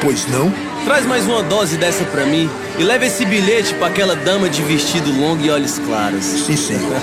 Pois não? Traz mais uma dose dessa pra mim e leva esse bilhete pra aquela dama de vestido longo e olhos claros. Sim, senhor.